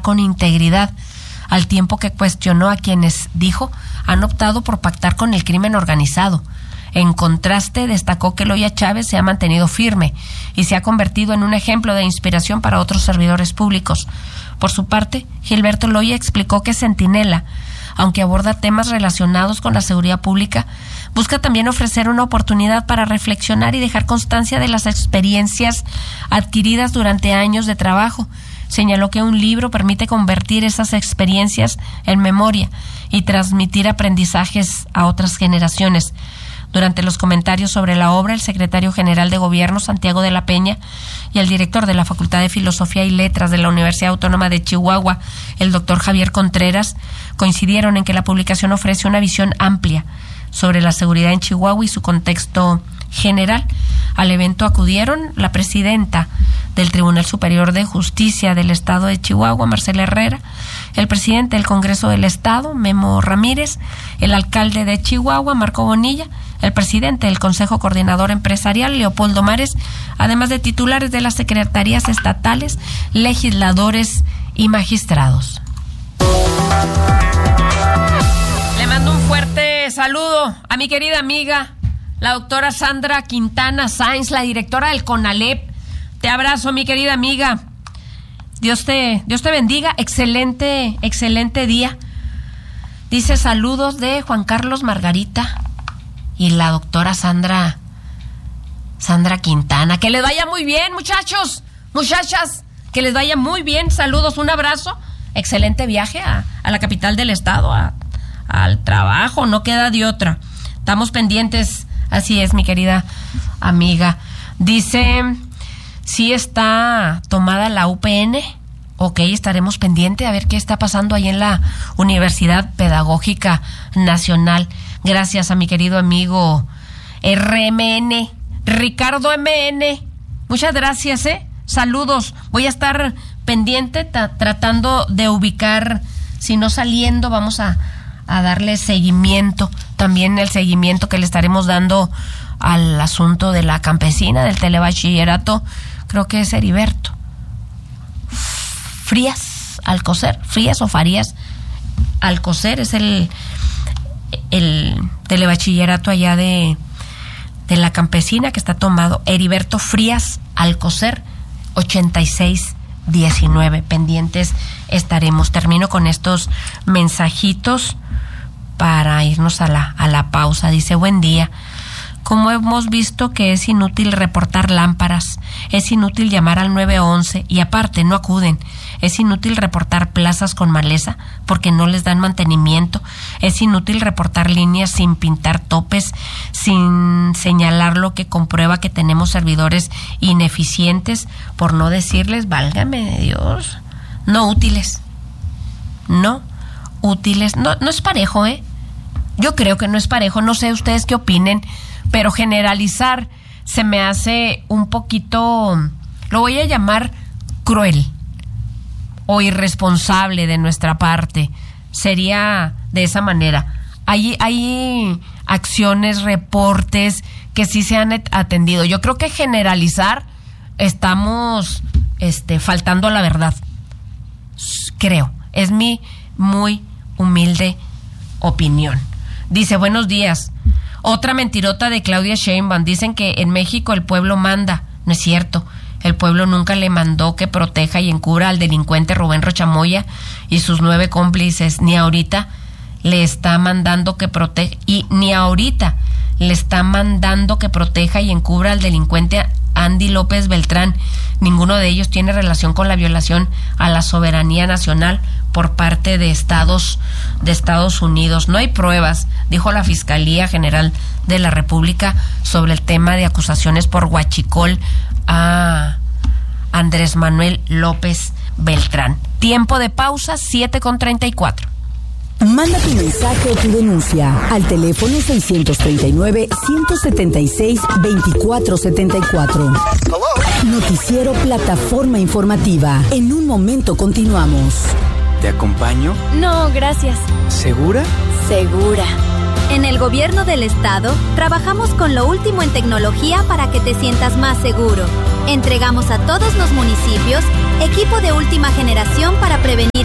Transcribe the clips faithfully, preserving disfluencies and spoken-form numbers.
con integridad, al tiempo que cuestionó a quienes, dijo, han optado por pactar con el crimen organizado. En contraste, destacó que Loya Chávez se ha mantenido firme y se ha convertido en un ejemplo de inspiración para otros servidores públicos. Por su parte, Gilberto Loya explicó que Centinela, aunque aborda temas relacionados con la seguridad pública, busca también ofrecer una oportunidad para reflexionar y dejar constancia de las experiencias adquiridas durante años de trabajo. Señaló que un libro permite convertir esas experiencias en memoria y transmitir aprendizajes a otras generaciones. Durante los comentarios sobre la obra, el secretario general de Gobierno, Santiago de la Peña, y el director de la Facultad de Filosofía y Letras de la Universidad Autónoma de Chihuahua, el doctor Javier Contreras, coincidieron en que la publicación ofrece una visión amplia sobre la seguridad en Chihuahua y su contexto general. Al evento acudieron la presidenta del Tribunal Superior de Justicia del Estado de Chihuahua, Marcela Herrera, el presidente del Congreso del Estado, Memo Ramírez, el alcalde de Chihuahua, Marco Bonilla, el presidente del Consejo Coordinador Empresarial, Leopoldo Mares, además de titulares de las secretarías estatales, legisladores y magistrados. Le mando un fuerte saludo a mi querida amiga, la doctora Sandra Quintana Sáenz, la directora del CONALEP. Te abrazo, mi querida amiga. Dios te, Dios te bendiga. Excelente, excelente día. Dice saludos de Juan Carlos Margarita y la doctora Sandra, Sandra Quintana. Que les vaya muy bien, muchachos, muchachas. Que les vaya muy bien. Saludos, un abrazo. Excelente viaje a, a la capital del estado, a, al trabajo. No queda de otra. Estamos pendientes. Así es, mi querida amiga. Dice, sí está tomada la U P N. Ok, estaremos pendientes a ver qué está pasando ahí en la Universidad Pedagógica Nacional. Gracias a mi querido amigo R M N, Ricardo M N. Muchas gracias, ¿eh? Saludos. Voy a estar pendiente ta- tratando de ubicar, si no saliendo, vamos a, a darle seguimiento. También el seguimiento que le estaremos dando al asunto de la campesina, del telebachillerato, creo que es Heriberto Frías Alcocer, Frías o Farías Alcocer, es el, el telebachillerato allá de, de la campesina que está tomado. Heriberto Frías Alcocer, ochenta y seis diecinueve. Pendientes estaremos. Termino con estos mensajitos para irnos a la, a la pausa. Dice, buen día. Como hemos visto que es inútil reportar lámparas, es inútil llamar al nueve once y aparte no acuden, es inútil reportar plazas con maleza porque no les dan mantenimiento, es inútil reportar líneas sin pintar topes, sin señalar lo que comprueba que tenemos servidores ineficientes, por no decirles, válgame Dios, no útiles, no útiles, no, no es parejo, ¿eh? Yo creo que no es parejo, no sé ustedes qué opinen, pero generalizar se me hace un poquito, lo voy a llamar cruel o irresponsable de nuestra parte. Sería de esa manera. Hay, hay acciones, reportes que sí se han atendido. Yo creo que generalizar estamos este, faltando a la verdad. Creo, es mi muy humilde opinión. Dice, buenos días. Otra mentirota de Claudia Sheinbaum. Dicen que en México el pueblo manda. No es cierto. El pueblo nunca le mandó que proteja y encubra al delincuente Rubén Rochamoya y sus nueve cómplices. Ni ahorita le está mandando que proteja, y ni ahorita le está mandando que proteja y encubra al delincuente Andy López Beltrán. Ninguno de ellos tiene relación con la violación a la soberanía nacional por parte de Estados, de Estados Unidos. No hay pruebas, dijo la Fiscalía General de la República sobre el tema de acusaciones por huachicol a Andrés Manuel López Beltrán. Tiempo de pausa, siete con treinta y cuatro. Manda tu mensaje o tu denuncia al teléfono seiscientos treinta y nueve, ciento setenta y seis, veinticuatro setenta y cuatro. Noticiero Plataforma Informativa. En un momento continuamos. ¿Te acompaño? No, gracias. ¿Segura? Segura. En el Gobierno del Estado, trabajamos con lo último en tecnología para que te sientas más seguro. Entregamos a todos los municipios equipo de última generación para prevenir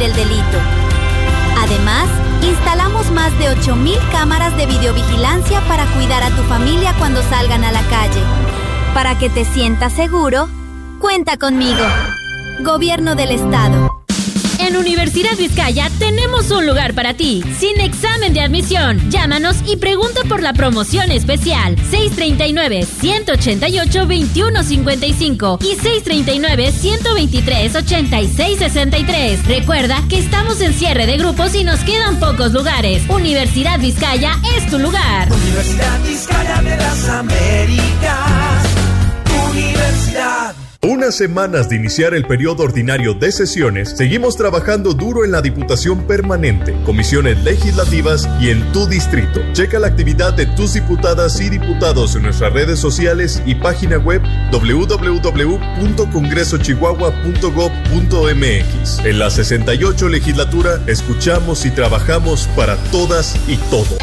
ocho mil cámaras de videovigilancia para cuidar a tu familia cuando salgan a la calle. Para que te sientas seguro, cuenta conmigo. Gobierno del Estado. En Universidad Vizcaya tenemos un lugar para ti, sin examen de admisión. Llámanos y pregunta por la promoción especial seis tres nueve, uno ocho ocho, dos uno cinco cinco y seis tres nueve, uno dos tres, ocho seis seis tres. Recuerda que estamos en cierre de grupos y nos quedan pocos lugares. Universidad Vizcaya es tu lugar. Universidad Vizcaya de las Américas. Universidad. Unas semanas de iniciar el periodo ordinario de sesiones, seguimos trabajando duro en la Diputación Permanente, comisiones legislativas y en tu distrito. Checa la actividad de tus diputadas y diputados en nuestras redes sociales y página web doble u doble u doble u punto congreso chihuahua punto gob punto eme equis. En la sesenta y ocho legislatura, escuchamos y trabajamos para todas y todos.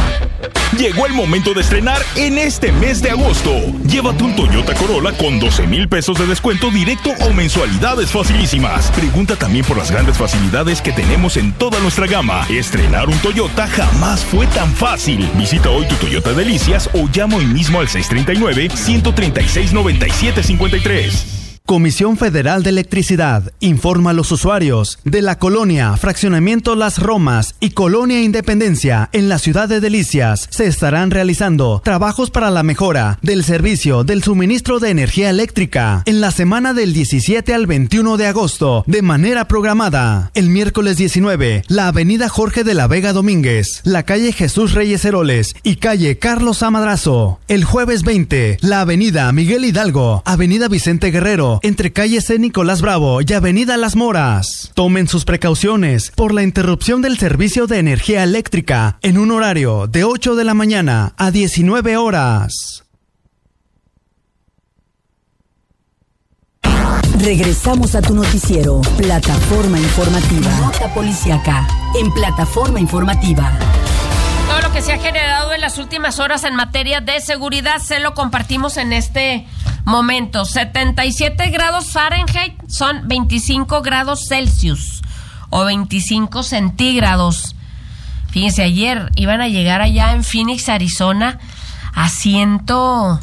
Llegó el momento de estrenar en este mes de agosto. Llévate un Toyota Corolla con doce mil pesos de descuento directo o mensualidades facilísimas. Pregunta también por las grandes facilidades que tenemos en toda nuestra gama. Estrenar un Toyota jamás fue tan fácil. Visita hoy tu Toyota Delicias o llama hoy mismo al seis tres nueve, uno tres seis, nueve siete cinco tres. Comisión Federal de Electricidad informa a los usuarios de la colonia Fraccionamiento Las Romas y Colonia Independencia en la ciudad de Delicias. Se estarán realizando trabajos para la mejora del servicio del suministro de energía eléctrica en la semana del diecisiete al veintiuno de agosto de manera programada. El miércoles diecinueve, la avenida Jorge de la Vega Domínguez, la calle Jesús Reyes Heroles y calle Carlos A. Madrazo. El jueves veinte, la avenida Miguel Hidalgo, avenida Vicente Guerrero, entre calle C. Nicolás Bravo y avenida Las Moras. Tomen sus precauciones por la interrupción del servicio de energía eléctrica en un horario de ocho de la mañana a diecinueve horas. Regresamos a tu noticiero, Plataforma Informativa. Nota policíaca en Plataforma Informativa. Todo lo que se ha generado en las últimas horas en materia de seguridad se lo compartimos en este momento. setenta y siete grados Fahrenheit son veinticinco grados Celsius o veinticinco centígrados. Fíjense, ayer iban a llegar allá en Phoenix, Arizona, a ciento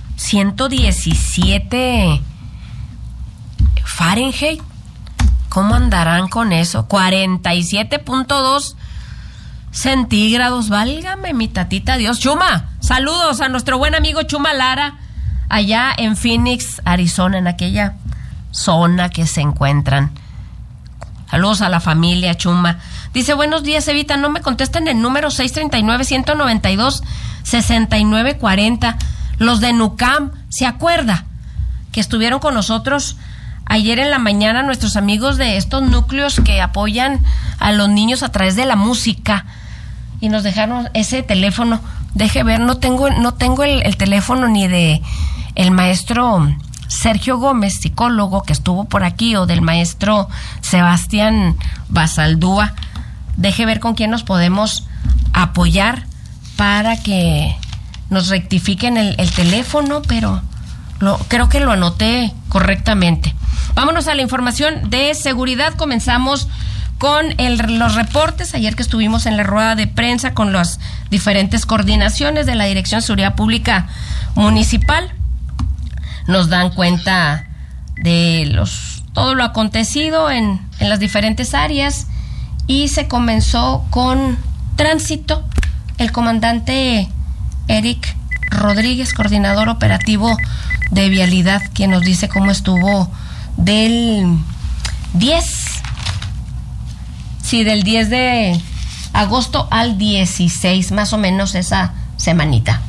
diecisiete Fahrenheit. ¿Cómo andarán con eso? cuarenta y siete punto dos centígrados. Válgame mi tatita Dios. Chuma, saludos a nuestro buen amigo Chuma Lara, allá en Phoenix, Arizona, en aquella zona que se encuentran. Saludos a la familia, Chuma. Dice, buenos días, Evita, no me contestan el número seis tres nueve, uno nueve dos, seis nueve cuatro cero. Los de Nucam, ¿se acuerda? Que estuvieron con nosotros ayer en la mañana, nuestros amigos de estos núcleos que apoyan a los niños a través de la música, y nos dejaron ese teléfono. Deje ver, no tengo, no tengo el, el teléfono ni de el maestro Sergio Gómez, psicólogo, que estuvo por aquí, o del maestro Sebastián Basaldúa. Deje ver con quién nos podemos apoyar para que nos rectifiquen el, el teléfono, pero lo, creo que lo anoté correctamente. Vámonos a la información de seguridad. Comenzamos con el, los reportes. Ayer que estuvimos en la rueda de prensa con las diferentes coordinaciones de la Dirección de Seguridad Pública Municipal, nos dan cuenta de los todo lo acontecido en, en las diferentes áreas, y se comenzó con tránsito. El comandante Eric Rodríguez, coordinador operativo de vialidad, quien nos dice cómo estuvo del diez Sí, del diez de agosto al dieciséis, más o menos esa semanita.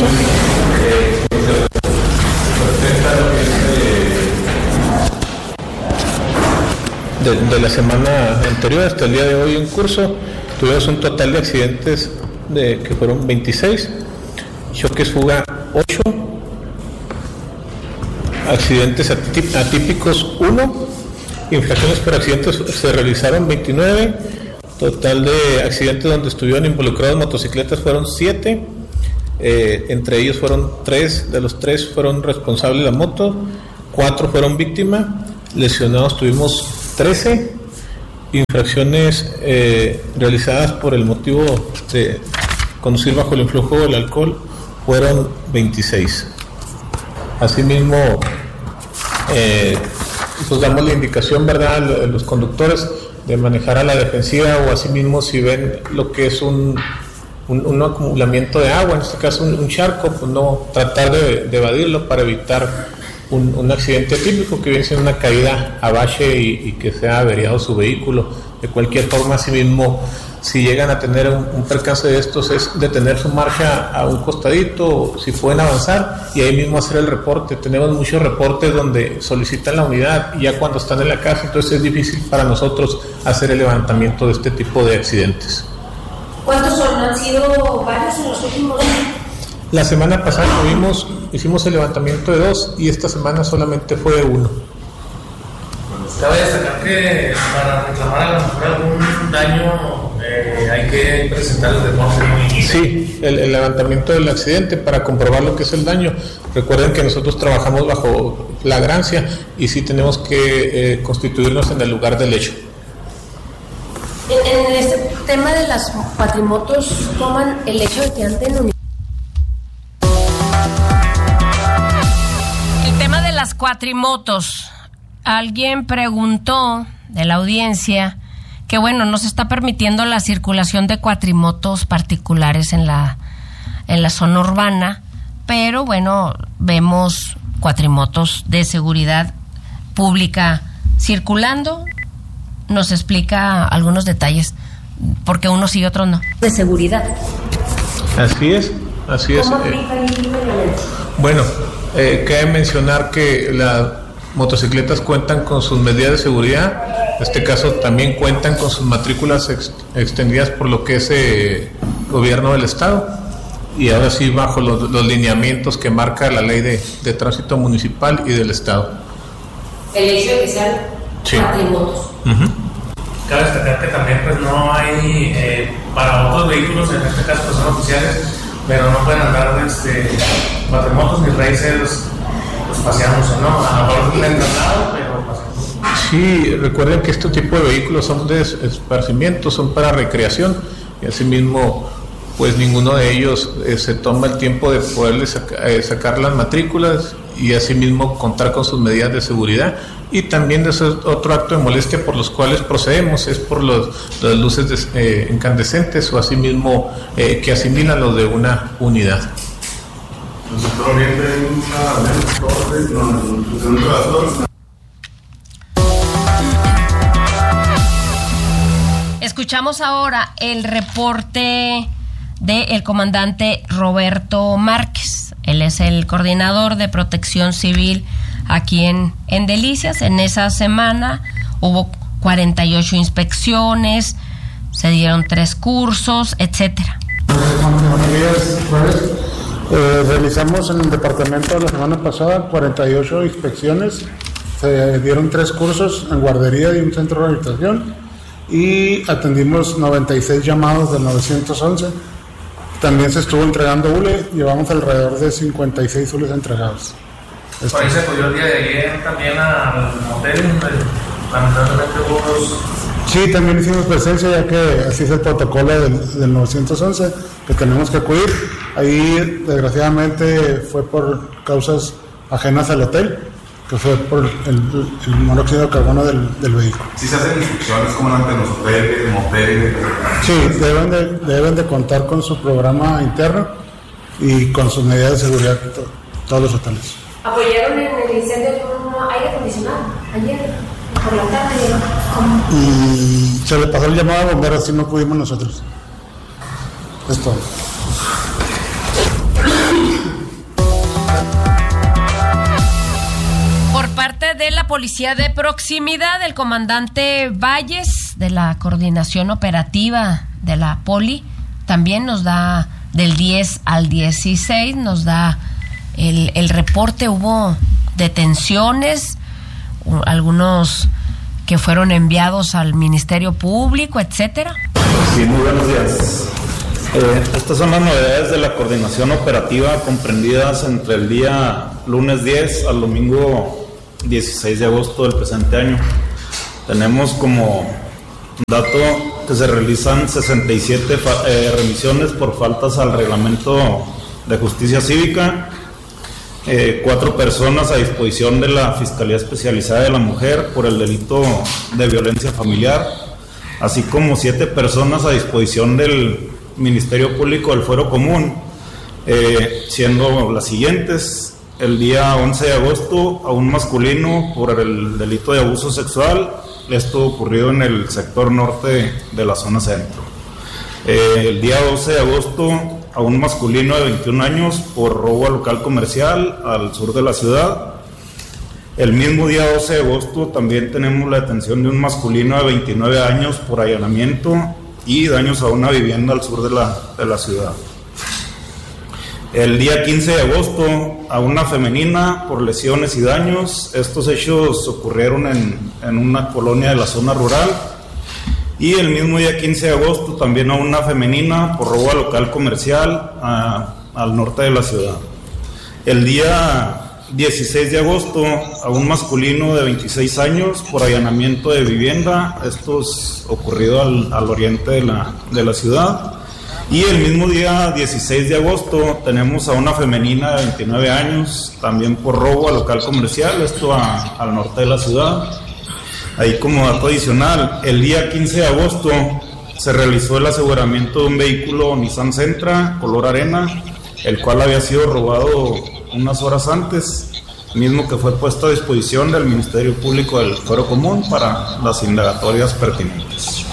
De, de la semana anterior hasta el día de hoy en curso, tuvimos un total de accidentes de, que fueron veintiséis, choques fuga ocho, accidentes atip- atípicos uno, infracciones por accidentes se realizaron veintinueve, total de accidentes donde estuvieron involucrados motocicletas fueron siete, eh, entre ellos fueron tres, de los tres fueron responsables de la moto, cuatro fueron víctimas, lesionados tuvimos trece infracciones eh, realizadas por el motivo de conducir bajo el influjo del alcohol fueron veintiséis. Asimismo, eh, pues damos la indicación, ¿verdad?, a los conductores de manejar a la defensiva, o asimismo si ven lo que es un, un, un acumulamiento de agua, en este caso un, un charco, pues no tratar de, de evadirlo para evitar un, un accidente típico que viene siendo una caída a bache y, y que sea averiado su vehículo. De cualquier forma, asimismo, si llegan a tener un, un percance de estos, es detener su marcha a un costadito, si pueden avanzar, y ahí mismo hacer el reporte. Tenemos muchos reportes donde solicitan la unidad y ya cuando están en la casa, entonces es difícil para nosotros hacer el levantamiento de este tipo de accidentes. ¿Cuántos son? ¿Han sido varios en los últimos días? La semana pasada tuvimos, hicimos el levantamiento de dos y esta semana solamente fue uno. Cabe destacar que para reclamar a lo mejor algún daño eh, hay que presentar el reporte. Sí, el, el levantamiento del accidente para comprobar lo que es el daño. Recuerden que nosotros trabajamos bajo flagrancia y sí tenemos que eh, constituirnos en el lugar del hecho. En, en este tema de las cuatrimotos, toman el hecho de que anden un... El tema de las cuatrimotos. Alguien preguntó de la audiencia que, bueno, no se está permitiendo la circulación de cuatrimotos particulares en la, en la zona urbana, pero, bueno, vemos cuatrimotos de seguridad pública circulando. Nos explica algunos detalles, porque unos sí y otros no. De seguridad. Así es, así es. ¿Cómo aplica el reglamento? Bueno, eh, cabe mencionar que las motocicletas cuentan con sus medidas de seguridad. En este caso también cuentan con sus matrículas ex, extendidas por lo que es eh, gobierno del estado, y ahora sí bajo los, los lineamientos que marca la ley de, de tránsito municipal y del estado. El hecho de que sean sí. cuatrimotos. Uh-huh. Cabe destacar que también pues no hay eh, para otros vehículos, en este caso pues, son oficiales, pero no pueden andar este, cuatrimotos ni racers pues, paseándose, ¿no? A lo mejor le han ganado, pero paseándose. Sí, recuerden que este tipo de vehículos son de esparcimiento, son para recreación, y asimismo pues ninguno de ellos eh, se toma el tiempo de poderle saca, eh, sacar las matrículas y asimismo contar con sus medidas de seguridad. Y también de ese otro acto de molestia por los cuales procedemos es por los, las luces de, eh, incandescentes o asimismo eh, que asimilan los de una unidad. Escuchamos ahora el reporte del comandante Roberto Márquez. Él es el coordinador de Protección Civil aquí en, en Delicias. En esa semana hubo cuarenta y ocho inspecciones, se dieron tres cursos, etcétera. Buenos días, jueves. Eh, realizamos en el departamento la semana pasada cuarenta y ocho inspecciones, se dieron tres cursos en guardería y un centro de rehabilitación y atendimos noventa y seis llamados del nueve once. También se estuvo entregando U L E, llevamos alrededor de cincuenta y seis U L Es entregados. Por ahí se acudió el día de ayer también al hotel, lamentablemente hubo dos... Sí, también hicimos presencia, ya que así es el protocolo del, del nueve once, que tenemos que acudir. Ahí, desgraciadamente, fue por causas ajenas al hotel, que fue por el, el monóxido de carbono del, del vehículo. ¿Sí se hacen inspecciones como ante los hoteles, moteles? Sí, deben de, deben de contar con su programa interno y con sus medidas de seguridad to, todos los hoteles. ¿Apoyaron en el incendio con un aire acondicionado ayer por la tarde? Y se le pasó el llamado a bomberos, así no pudimos nosotros. Es todo. Por parte de la Policía de Proximidad, el comandante Valles, de la Coordinación Operativa de la Poli, también nos da del diez al dieciséis, nos da el, el reporte. Hubo detenciones, algunos que fueron enviados al Ministerio Público, etcétera. Sí, muy buenos días. Eh, estas son las novedades de la coordinación operativa comprendidas entre el día lunes diez al domingo dieciséis de agosto del presente año. Tenemos como Dato que se realizan sesenta y siete fa- eh, remisiones por faltas al reglamento de justicia cívica, eh, cuatro personas a disposición de la Fiscalía Especializada de la Mujer por el delito de violencia familiar, así como siete personas a disposición del Ministerio Público del Fuero Común, eh, siendo las siguientes. El día once de agosto a un masculino por el delito de abuso sexual, esto ocurrió en el sector norte de la zona centro. Eh, el día doce de agosto a un masculino de veintiún años por robo a local comercial al sur de la ciudad. El mismo día doce de agosto también tenemos la detención de un masculino de veintinueve años por allanamiento y daños a una vivienda al sur de la, de la ciudad. El día quince de agosto a una femenina por lesiones y daños. Estos hechos ocurrieron en, en una colonia de la zona rural. Y el mismo día quince de agosto también a una femenina por robo a local comercial a, al norte de la ciudad. El día dieciséis de agosto a un masculino de veintiséis años por allanamiento de vivienda. Esto es ocurrido al, al oriente de la, de la ciudad. Y el mismo día dieciséis de agosto tenemos a una femenina de veintinueve años, también por robo a local comercial, esto a, al norte de la ciudad. Ahí como dato adicional, el día quince de agosto se realizó el aseguramiento de un vehículo Nissan Sentra, color arena, el cual había sido robado unas horas antes, mismo que fue puesto a disposición del Ministerio Público del Fuero Común para las indagatorias pertinentes.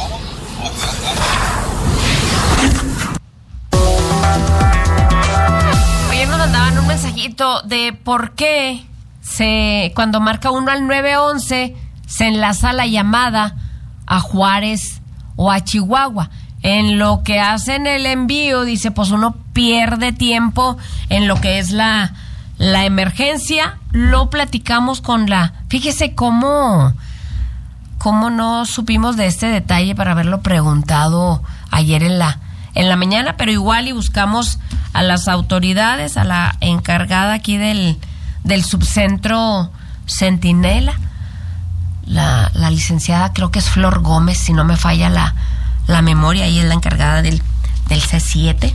Mensajito de por qué se cuando marca uno al nueve once se enlaza la llamada a Juárez o a Chihuahua. En lo que hacen el envío, dice, pues uno pierde tiempo en lo que es la, la emergencia. Lo platicamos con la... Fíjese cómo, cómo no supimos de este detalle para haberlo preguntado ayer en la, en la mañana, pero igual y buscamos a las autoridades, a la encargada aquí del, del subcentro Centinela, la, la licenciada, creo que es Flor Gómez, si no me falla la, la memoria, ella es la encargada del, del C siete,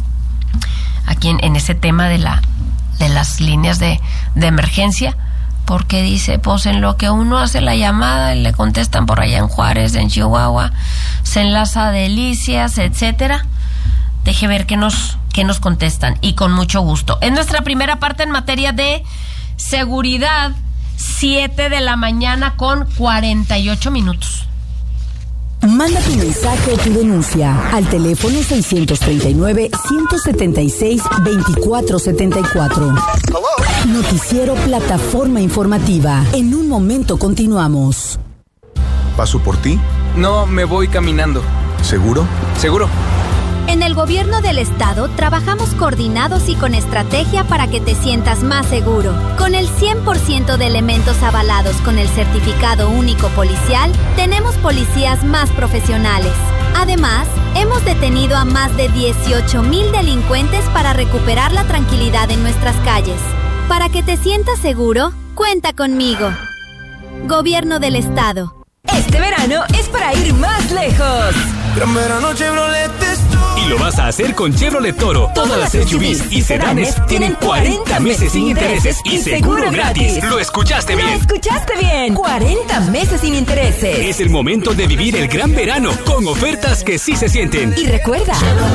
aquí en, en ese tema de la de las líneas de, de emergencia, porque dice, pues en lo que uno hace la llamada y le contestan por allá en Juárez, en Chihuahua, se enlaza a Delicias, etcétera. Deje ver qué nos, qué nos contestan, y con mucho gusto. En nuestra primera parte en materia de seguridad, siete de la mañana con cuarenta y ocho minutos. Manda tu mensaje o tu denuncia al teléfono seiscientos treinta y nueve, ciento setenta y seis, veinticuatro setenta y cuatro. Noticiero Plataforma Informativa. En un momento continuamos. ¿Paso por ti? No, me voy caminando. ¿Seguro? Seguro. En el gobierno del estado trabajamos coordinados y con estrategia para que te sientas más seguro. Con el cien por ciento de elementos avalados con el certificado único policial, tenemos policías más profesionales. Además, hemos detenido a más de dieciocho mil delincuentes para recuperar la tranquilidad en nuestras calles. Para que te sientas seguro, cuenta conmigo. Gobierno del estado. Este verano es para ir más lejos. Gran verano Chevrolet es tú. Y lo vas a hacer con Chevrolet Toro. Todas las S U Vs y sedanes tienen cuarenta meses sin intereses y seguro gratis. Lo escuchaste bien. Lo escuchaste bien. cuarenta meses sin intereses. Es el momento de vivir el gran verano con ofertas que sí se sienten. Y recuerda,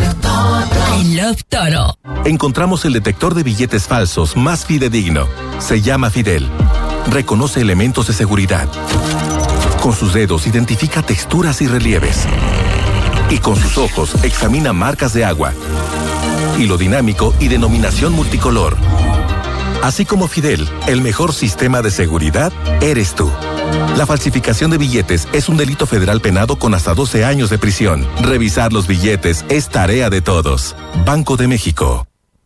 I love Toro. Encontramos el detector de billetes falsos más fidedigno. Se llama Fidel. Reconoce elementos de seguridad. Con sus dedos identifica texturas y relieves. Y con sus ojos examina marcas de agua. Hilo dinámico y denominación multicolor. Así como Fidel, el mejor sistema de seguridad eres tú. La falsificación de billetes es un delito federal penado con hasta doce años de prisión. Revisar los billetes es tarea de todos. Banco de México.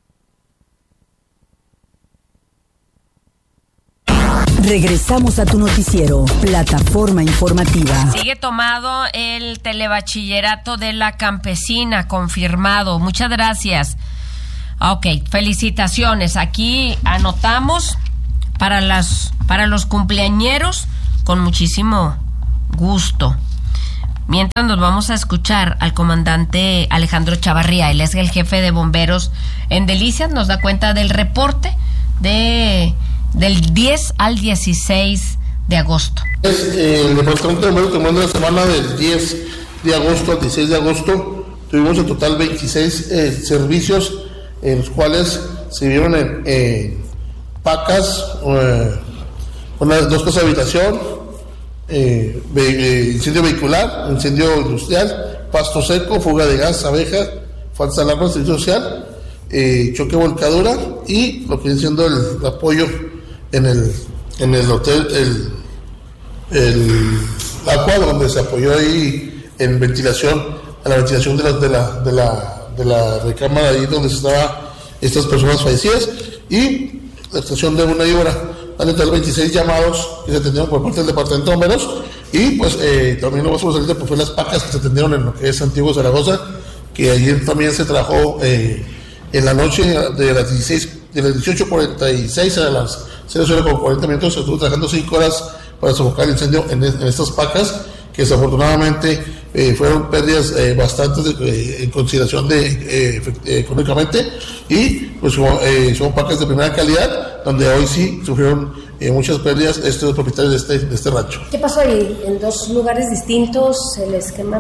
Regresamos a tu noticiero, Plataforma Informativa. Sigue tomado el telebachillerato de la Campesina, confirmado. Muchas gracias. Ok, felicitaciones. Aquí anotamos para las para los cumpleañeros con muchísimo gusto. Mientras nos vamos a escuchar al comandante Alejandro Chavarría, él es el jefe de bomberos en Delicias, nos da cuenta del reporte de del diez al dieciséis de agosto. Es, eh, el departamento de bomberos tomando la semana del diez de agosto al dieciséis de agosto, tuvimos en total veintiséis eh, servicios, en los cuales se vieron en eh, pacas, eh, una, dos casas de habitación, eh, ve, eh, incendio vehicular, incendio industrial, pasto seco, fuga de gas, abeja, falsa alarma, servicio social, eh, choque volcadura y lo que viene siendo el, el apoyo en el en el hotel, el, el Aqua, donde se apoyó ahí en ventilación, a la ventilación de la, de la, de la, de la recámara ahí donde estaban estas personas fallecidas, y la estación de una víbora. Han entrado veintiséis llamados que se atendieron por parte del departamento de bomberos, y pues eh, también lo más sobresaliente pues fue las pacas que se atendieron en lo que es Antiguo Zaragoza, que ayer también se trabajó eh, en la noche de las dieciséis, de las dieciocho cuarenta y seis a las cero cero con cuarenta minutos. Se estuvo trabajando cinco horas para sofocar el incendio en, en estas pacas, que desafortunadamente eh, fueron pérdidas eh, bastantes eh, en consideración de eh, eh, económicamente, y pues eh, son pacas de primera calidad, donde hoy sí sufrieron eh, muchas pérdidas estos propietarios de este, de este rancho. ¿Qué pasó ahí? En dos lugares distintos se les queman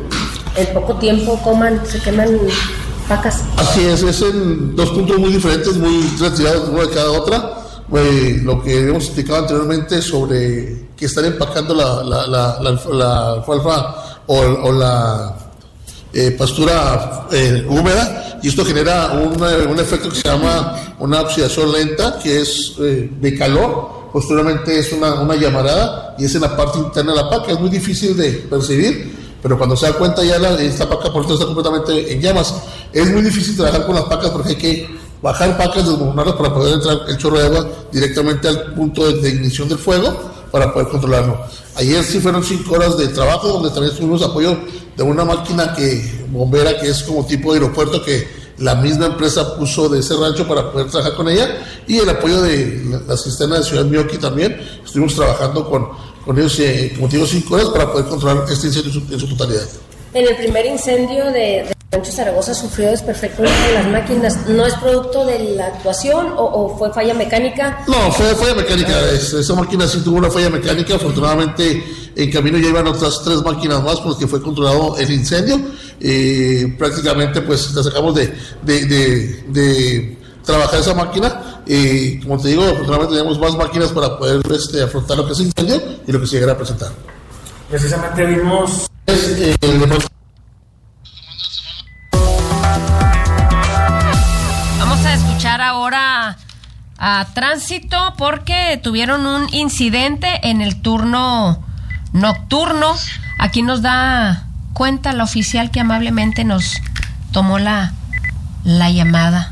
en poco tiempo, coman, se queman pacas. Así es, es en dos puntos muy diferentes, muy retirados una de cada otra. Eh, lo que hemos explicado anteriormente sobre que están empacando la, la, la, la, la alfalfa o, o la eh, pastura eh, húmeda, y esto genera un, un efecto que se llama una oxidación lenta, que es eh, de calor. Posteriormente es una, una llamarada, y es en la parte interna de la paca. Es muy difícil de percibir, pero cuando se da cuenta ya la, esta paca por dentro está completamente en llamas. Es muy difícil trabajar con las pacas porque hay que bajar pacas, desmoronarlas para poder entrar el chorro de agua directamente al punto de, de ignición del fuego para poder controlarlo. Ayer sí fueron cinco horas de trabajo, donde también tuvimos apoyo de una máquina que bombera que es como tipo de aeropuerto, que la misma empresa puso de ese rancho para poder trabajar con ella, y el apoyo de la, la cisterna de Ciudad Mioqui también. Estuvimos trabajando con, con ellos, eh, como digo, cinco horas para poder controlar este incendio en su, en su totalidad. En el primer incendio de, de Rancho Zaragoza sufrió desperfectos en las máquinas. ¿No es producto de la actuación o, o fue falla mecánica? No, fue falla mecánica. Es, esa máquina sí tuvo una falla mecánica. Afortunadamente en camino ya iban otras tres máquinas más con las que fue controlado el incendio. Eh, prácticamente pues la sacamos de, de, de, de trabajar esa máquina. Eh, como te digo, afortunadamente tenemos más máquinas para poder este, afrontar lo que es el incendio y lo que se llegará a presentar. Precisamente vimos... Es, eh, el Vamos a escuchar ahora a Tránsito, porque tuvieron un incidente en el turno nocturno. Aquí nos da cuenta la oficial que amablemente nos tomó la, la llamada.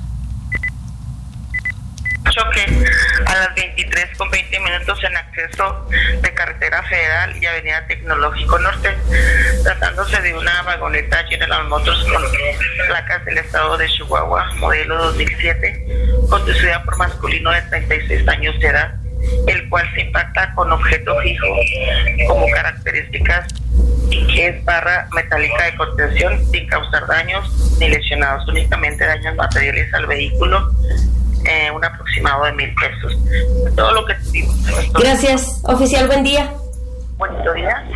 Choque a las veintitrés con veinte minutos en acceso de Carretera Federal y Avenida Tecnológico Norte, tratándose de una vagoneta General Motors con placas del estado de Chihuahua, modelo dos mil siete, conducida por masculino de treinta y seis años de edad, el cual se impacta con objeto fijo como características es barra metálica de contención, sin causar daños ni lesionados, únicamente daños materiales al vehículo. Eh, un aproximado de mil pesos. Todo lo que tuvimos. Gracias, oficial, buen día. Bonito día.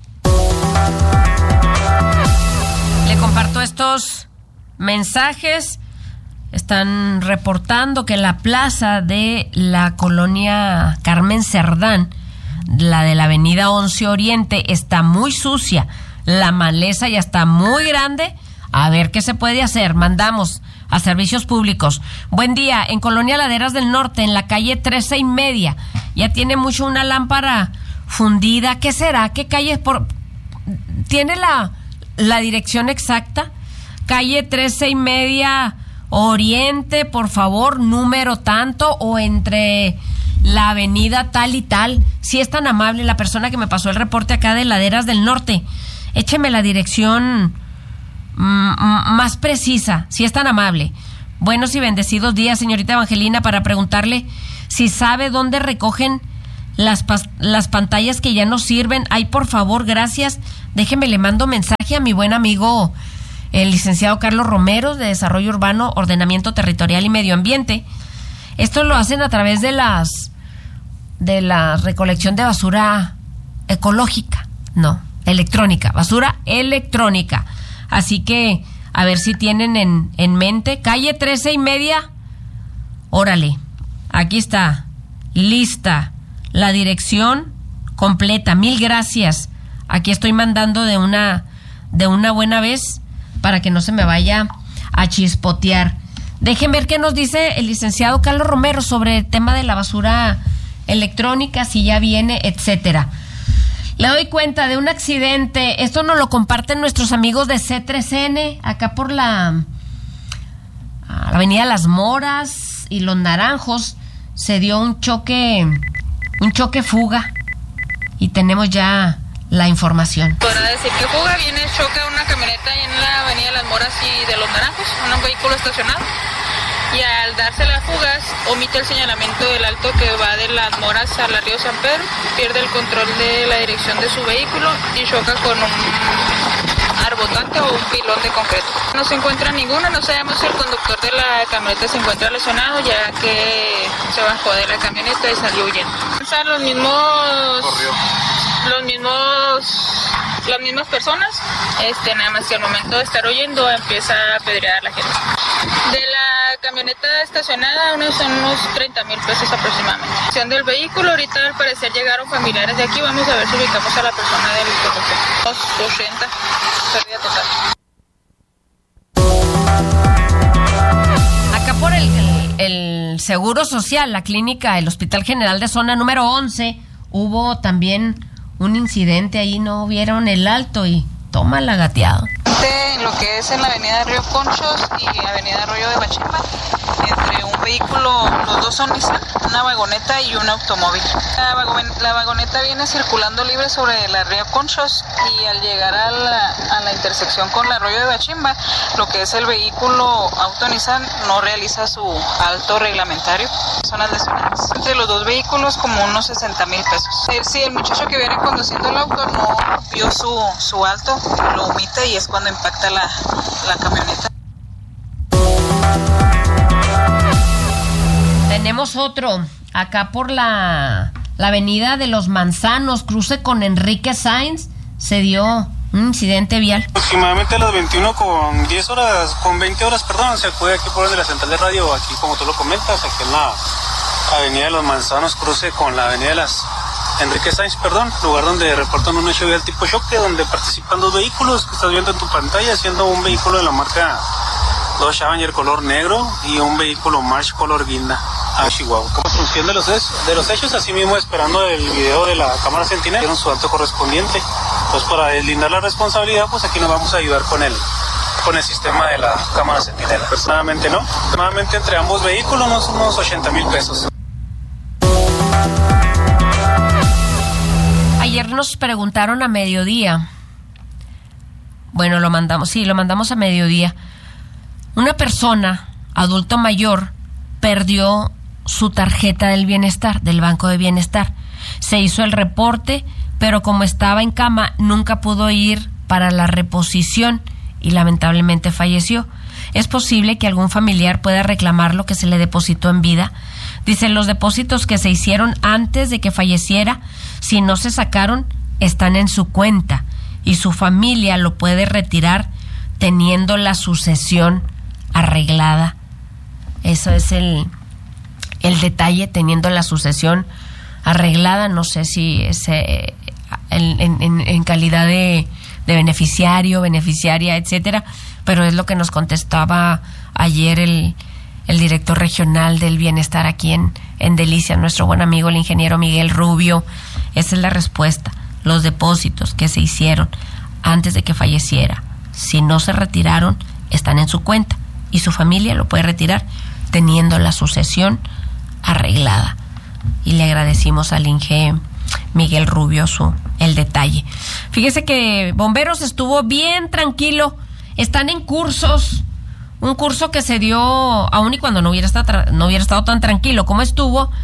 Le comparto estos mensajes. Están reportando que la plaza de la colonia Carmen Cerdán, la de la avenida once Oriente, está muy sucia. La maleza ya está muy grande. A ver qué se puede hacer. Mandamos a servicios públicos. Buen día, en Colonia Laderas del Norte, en la calle trece y media, ya tiene mucho una lámpara fundida. ¿Qué será? ¿Qué calle es por...? ¿Tiene la, la dirección exacta? Calle trece y media Oriente, por favor, número tanto, o entre la avenida tal y tal. Si es tan amable la persona que me pasó el reporte acá de Laderas del Norte, écheme la dirección más precisa, si es tan amable. Buenos y bendecidos días, señorita Evangelina, para preguntarle si sabe dónde recogen las, pas- las pantallas que ya no sirven. Ay, por favor, gracias. Déjeme, le mando mensaje a mi buen amigo, el licenciado Carlos Romero, de Desarrollo Urbano, Ordenamiento Territorial y Medio Ambiente. Esto lo hacen a través de las de la recolección de basura ecológica, no, electrónica, basura electrónica. Así que a ver si tienen en, en mente. Calle trece y media, órale, aquí está, lista, la dirección completa. Mil gracias. Aquí estoy mandando de una, de una buena vez para que no se me vaya a chispotear. Dejen ver qué nos dice el licenciado Carlos Romero sobre el tema de la basura electrónica, si ya viene, etcétera. Le doy cuenta de un accidente. Esto nos lo comparten nuestros amigos de C tres N, acá por la, la avenida Las Moras y Los Naranjos. Se dio un choque, un choque fuga, y tenemos ya la información. Podrá decir que fuga, viene, choca una camioneta en la avenida Las Moras y de Los Naranjos, un vehículo estacionado, y al darse las fugas omite el señalamiento del alto que va de Las Moras a la Río San Pedro, pierde el control de la dirección de su vehículo y choca con un arbotante o un pilón de concreto. No se encuentra ninguno, no sabemos si el conductor de la camioneta se encuentra lesionado, ya que se bajó de la camioneta y salió huyendo. Están los mismos, los mismos, las mismas personas, este, nada más que al momento de estar huyendo empieza a apedrear a la gente. De la camioneta estacionada, unos son unos treinta mil pesos aproximadamente. Siendo el vehículo, ahorita al parecer llegaron familiares de aquí, vamos a ver si ubicamos a la persona del conductor. Los ochenta, pérdida total. Acá por el, el, el Seguro Social, la clínica, el Hospital General de Zona número once, hubo también un incidente ahí, no vieron el alto y toma la gateado. En lo que es en la avenida Río Conchos y avenida Arroyo de Bachimba, entre un vehículo, los dos son Nissan, una vagoneta y un automóvil. La, vagon, la vagoneta viene circulando libre sobre la Río Conchos y al llegar a la, a la intersección con la Arroyo de Bachimba, lo que es el vehículo auto Nissan no realiza su alto reglamentario. Son las lesionadas. Entre los dos vehículos como unos sesenta mil pesos. El, sí, el muchacho que viene conduciendo el auto no vio su, su alto, lo omite y es cuando impacta la, la camioneta. Tenemos otro, acá por la, la avenida de los Manzanos, cruce con Enrique Sainz, se dio un incidente vial. Aproximadamente a las veintiuna con diez horas, con veinte horas, perdón, se acude aquí por donde la central de radio, aquí como tú lo comentas, aquí en la avenida de los Manzanos, cruce con la avenida de las Enrique Sainz, perdón, lugar donde reportan un hecho vial tipo choque, donde participan dos vehículos que estás viendo en tu pantalla, siendo un vehículo de la marca Dodge Challenger color negro y un vehículo March color guinda a Chihuahua. Como función de los, de los hechos, así mismo esperando el video de la cámara Sentinel, dieron su alto correspondiente. Pues para deslindar la responsabilidad, pues aquí nos vamos a ayudar con el con el sistema de la cámara Sentinel. Personalmente no, aproximadamente entre ambos vehículos unos, unos ochenta mil pesos. Ayer nos preguntaron a mediodía, bueno, lo mandamos, sí, lo mandamos a mediodía. Una persona, adulto mayor, perdió su tarjeta del bienestar, del Banco de Bienestar. Se hizo el reporte, pero como estaba en cama, nunca pudo ir para la reposición y lamentablemente falleció. Es posible que algún familiar pueda reclamar lo que se le depositó en vida. Dicen, los depósitos que se hicieron antes de que falleciera, si no se sacaron, están en su cuenta y su familia lo puede retirar teniendo la sucesión arreglada. Eso es el, el detalle, teniendo la sucesión arreglada. No sé si es eh, en, en, en calidad de, de beneficiario, beneficiaria, etcétera, pero es lo que nos contestaba ayer el, el director regional del bienestar aquí en, en Delicia, nuestro buen amigo el ingeniero Miguel Rubio. Esa es la respuesta. Los depósitos que se hicieron antes de que falleciera, si no se retiraron, están en su cuenta y su familia lo puede retirar teniendo la sucesión arreglada. Y le agradecimos al Inge Miguel Rubio su, el detalle. Fíjese que Bomberos estuvo bien tranquilo, están en cursos, un curso que se dio aún y cuando no hubiera estado, no hubiera estado tan tranquilo como estuvo,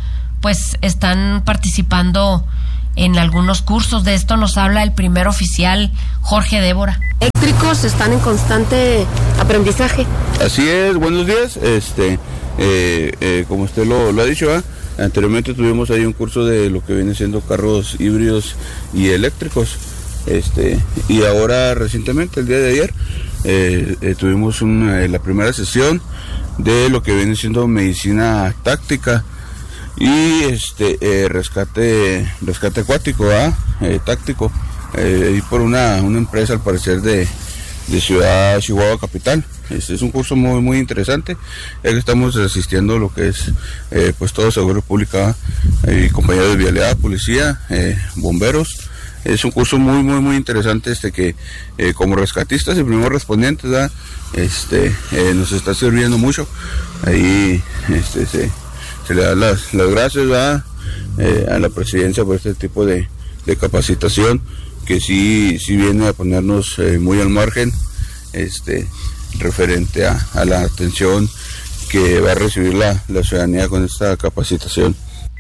pues están participando en algunos cursos. De esto nos habla el primer oficial, Jorge Débora. Eléctricos están en constante aprendizaje. Así es, buenos días. Este, eh, eh, como usted lo, lo ha dicho, ¿eh? Anteriormente tuvimos ahí un curso de lo que viene siendo carros híbridos y eléctricos. Este, y ahora recientemente, el día de ayer, eh, eh, tuvimos una, eh, la primera sesión de lo que viene siendo medicina táctica y este eh, rescate rescate acuático, ¿ah? eh, táctico, eh, y por una, una empresa al parecer de, de Ciudad Chihuahua Capital. Este es un curso muy muy interesante, ya que estamos asistiendo a lo que es eh, pues todo seguridad pública, eh, compañeros de vialidad, policía, eh, bomberos. Es un curso muy muy muy interesante, este que eh, como rescatistas y primeros respondientes, ¿verdad? este eh, nos está sirviendo mucho. Ahí este se se le da las, las gracias, ¿verdad? Eh, a la presidencia por este tipo de, de capacitación que sí, sí viene a ponernos eh, muy al margen, este, referente a, a la atención que va a recibir la, la ciudadanía con esta capacitación.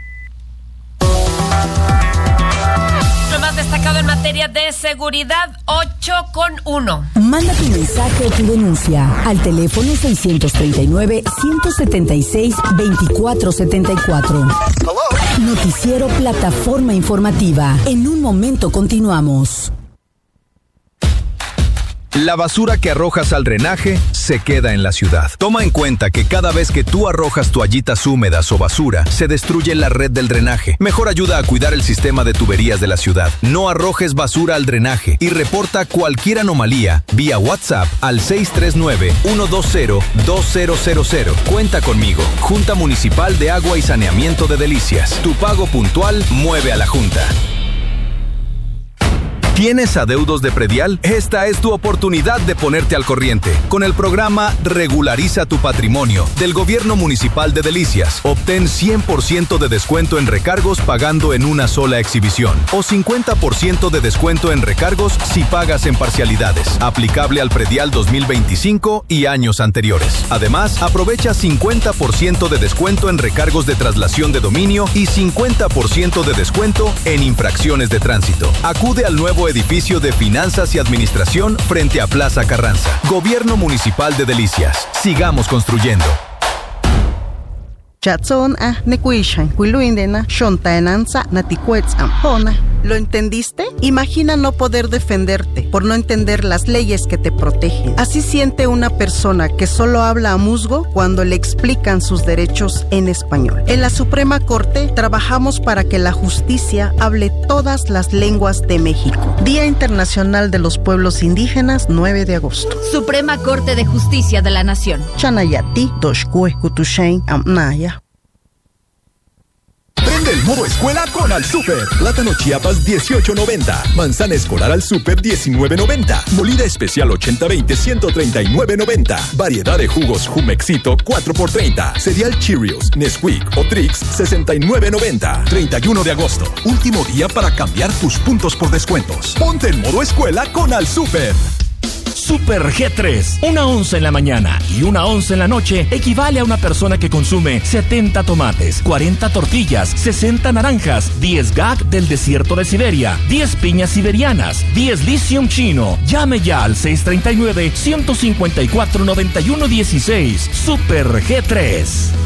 Lo más destacado en materia de seguridad, ocho con uno. Manda tu mensaje o tu denuncia al teléfono seiscientos treinta y nueve, ciento setenta y seis, veinticuatro setenta y cuatro. Noticiero Plataforma Informativa. En un momento continuamos. La basura que arrojas al drenaje se queda en la ciudad. Toma en cuenta que cada vez que tú arrojas toallitas húmedas o basura, se destruye la red del drenaje. Mejor ayuda a cuidar el sistema de tuberías de la ciudad. No arrojes basura al drenaje y reporta cualquier anomalía vía WhatsApp al seis tres nueve, uno dos cero, dos cero cero cero. Cuenta conmigo. Junta Municipal de Agua y Saneamiento de Delicias. Tu pago puntual mueve a la Junta. ¿Tienes adeudos de predial? Esta es tu oportunidad de ponerte al corriente. Con el programa Regulariza tu Patrimonio del Gobierno Municipal de Delicias, obtén cien por ciento de descuento en recargos pagando en una sola exhibición o cincuenta por ciento de descuento en recargos si pagas en parcialidades. Aplicable al predial dos mil veinticinco y años anteriores. Además, aprovecha cincuenta por ciento de descuento en recargos de traslación de dominio y cincuenta por ciento de descuento en infracciones de tránsito. Acude al nuevo edificio de Finanzas y Administración frente a Plaza Carranza. Gobierno Municipal de Delicias. Sigamos construyendo. Chatson a nekuishan kuiluindena shontaenanza naticuets ampona. ¿Lo entendiste? Imagina no poder defenderte por no entender las leyes que te protegen. Así siente una persona que solo habla a musgo cuando le explican sus derechos en español. En la Suprema Corte trabajamos para que la justicia hable todas las lenguas de México. Día Internacional de los Pueblos Indígenas, nueve de agosto. Suprema Corte de Justicia de la Nación. Chanayati, Doshkue, Kutushain, Amnaya. Prende el modo escuela con Al Super. Plátano Chiapas dieciocho noventa. Manzana escolar Al Super diecinueve noventa. Molida especial ochenta veinte ciento treinta y nueve noventa. Variedad de jugos Jumexito cuatro por treinta. Cereal Cheerios, Nesquik o Trix sesenta y nueve noventa. treinta y uno de agosto. Último día para cambiar tus puntos por descuentos. Ponte en modo escuela con Al Super. Super G tres. Una onza en la mañana y una onza en la noche equivale a una persona que consume setenta tomates, cuarenta tortillas, sesenta naranjas, diez G A C del desierto de Siberia, diez piñas siberianas, diez Lithium chino. Llame ya al seis tres nueve, uno cinco cuatro, nueve uno uno seis. Super G tres.